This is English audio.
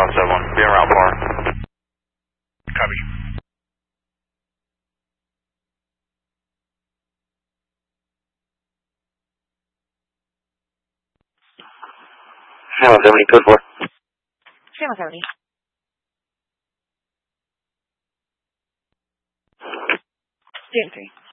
171. Be around par. Copy. San 170, code 4. San 170. June 3.